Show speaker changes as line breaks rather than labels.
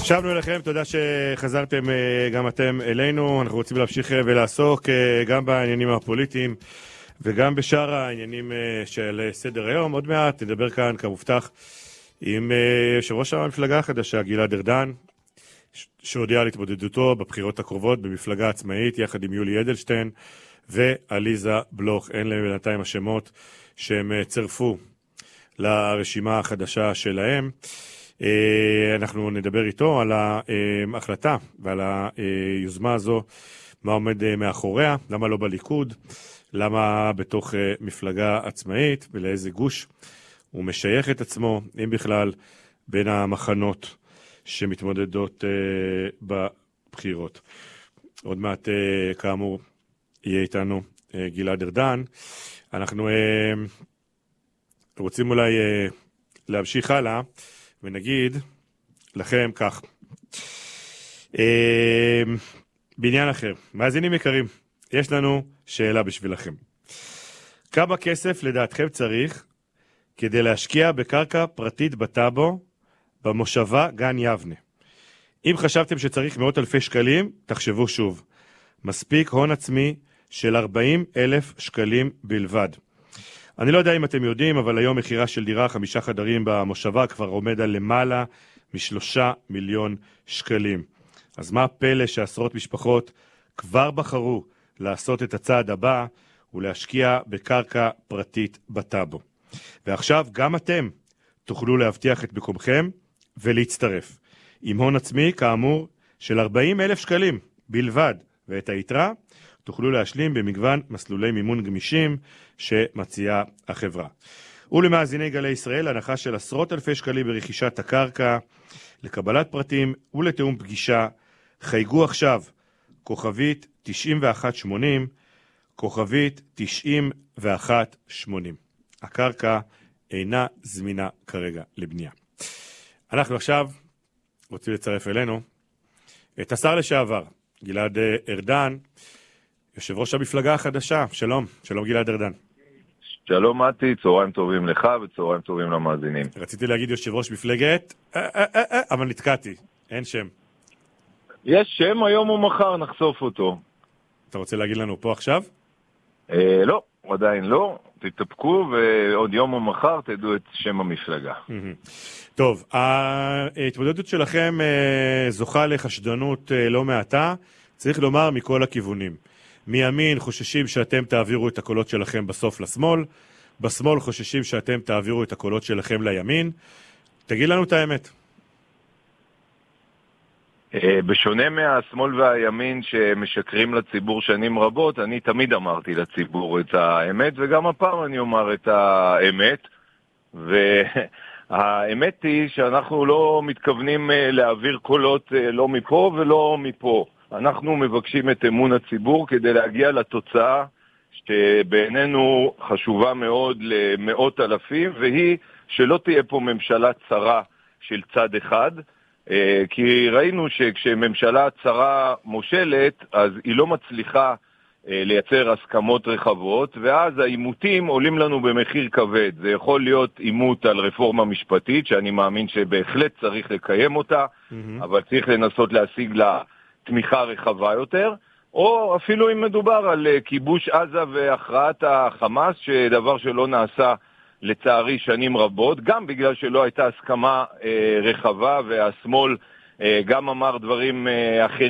שבנו אליכם, תודה שחזרתם גם אתם אלינו. אנחנו רוצים להמשיך ולעסוק גם בעניינים הפוליטיים וגם בשאר העניינים של סדר היום. עוד מעט נדבר כאן כמובטח עם יושב ראש המפלגה החדשה גלעד ארדן, שהודיע על התמודדותו בבחירות הקרובות במפלגה עצמאית יחד עם יולי אדלשטיין ועליזה בלוך. אין להם בינתיים השמות שהם צרפו לרשימה החדשה שלהם. אנחנו נדבר איתו על ההחלטה ועל היוזמה הזו, מה עומד מאחוריה, למה לא בליכוד, למה בתוך מפלגה עצמאית ולאיזה גוש הוא משייך את עצמו, אם בכלל, בין המחנות שמתמודדות בבחירות. עוד מעט, כאמור, יהיה איתנו גלעד ארדן. אנחנו רוצים אולי להמשיך הלאה, ונגיד לכם כך. בעניין אחר, מאזינים יקרים, יש לנו שאלה בשבילכם. כמה כסף לדעתכם צריך כדי להשקיע בקרקע פרטית בטאבו במושבה גן יבנה? אם חשבתם שצריך מאות אלפי שקלים, תחשבו שוב. מספיק הון עצמי של 40,000 שקלים בלבד. אני לא יודע אם אתם יודעים, אבל היום מחירה של דירה 5 חדרים במושבה כבר עומד על למעלה מ3 מיליון שקלים. אז מה הפלא שעשרות משפחות כבר בחרו לעשות את הצעד הבא ולהשקיע בקרקע פרטית בטאבו? ועכשיו גם אתם תוכלו להבטיח את מקומכם ולהצטרף. עם הון עצמי כאמור של 40,000 שקלים בלבד, ואת היתרה תוכלו להשלים במגוון מסלולי מימון גמישים שמציעה החברה. ולמאזיני גלי ישראל, הנחה של עשרות אלפי שקלים ברכישת הקרקע, לקבלת פרטים ולתאום פגישה, חייגו עכשיו כוכבית 9180, כוכבית 9180. הקרקע אינה זמינה כרגע לבנייה. אנחנו עכשיו רוצים לצרף אלינו את השר לשעבר, גלעד ארדן, יושב ראש המפלגה החדשה. שלום, שלום גלעד ארדן.
שלום מתי, צהריים טובים לך וצהריים טובים למאזינים.
רציתי להגיד יושב ראש מפלגת, אבל נתקעתי, אין שם.
יש שם, היום או מחר נחשוף אותו.
אתה רוצה להגיד לנו פה עכשיו?
לא, עדיין לא. תתאפקו ועוד יום או מחר תדעו את שם המפלגה.
טוב, ההתמודדות שלכם זוכה לחשדנות לא מעטה, צריך לומר מכל הכיוונים. מימין חוששים שאתם תעבירו את הקולות שלכם בסוף לשמאל, בשמאל חוששים שאתם תעבירו את הקולות שלכם לימין. תגיד לנו את האמת.
בשונה מהשמאל והימין שמשקרים לציבור שנים רבות, אני תמיד אמרתי לציבור את האמת, וגם הפעם אני אומר את האמת. והאמת היא שאנחנו לא מתכוונים להעביר קולות לא מפה ולא מפה. אנחנו מבקשים את אמון הציבור כדי להגיע לתוצאה שבעינינו חשובה מאוד למאות אלפים, והיא שלא תהיה פה ממשלה צרה של צד אחד, כי ראינו שכשממשלה צרה מושלת, אז היא לא מצליחה לייצר הסכמות רחבות, ואז העימותים עולים לנו במחיר כבד. זה יכול להיות עימות על רפורמה משפטית, שאני מאמין שבהחלט צריך לקיים אותה, אבל צריך לנסות להשיג לה תמיכה רחבה יותר, או אפילו אם מדובר על כיבוש עזה והכרעת החמאס, שדבר שלא נעשה לצערי שנים רבות, גם בגלל שלא הייתה הסכמה רחבה, והשמאל גם אמר דברים אחרים.